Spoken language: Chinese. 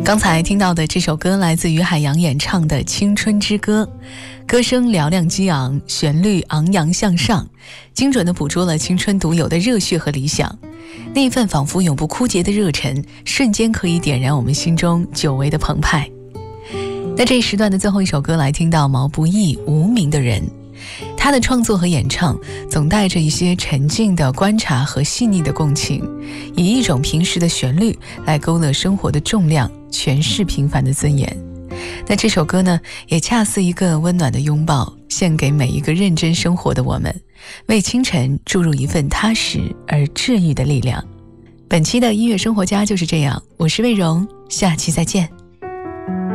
刚才听到的这首歌来自于海洋演唱的《青春之歌》，歌声嘹亮激昂，旋律昂扬向上，精准地捕捉了青春独有的热血和理想。那一份仿佛永不枯竭的热忱，瞬间可以点燃我们心中久违的澎湃。那这一时段的最后一首歌来听到毛不易《无名的人》，他的创作和演唱总带着一些沉静的观察和细腻的共情，以一种平实的旋律来勾勒生活的重量，诠释平凡的尊严。那这首歌呢，也恰似一个温暖的拥抱，献给每一个认真生活的我们，为清晨注入一份踏实而治愈的力量。本期的音乐生活家就是这样，我是魏荣，下期再见。